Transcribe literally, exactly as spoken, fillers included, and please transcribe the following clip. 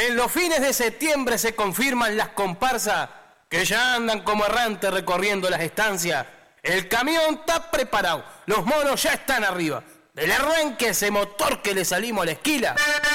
En los fines de septiembre se confirman las comparsas que ya andan como errantes recorriendo las estancias. El camión está preparado, los monos ya están arriba. Del arranque ese motor que le salimos a la esquila.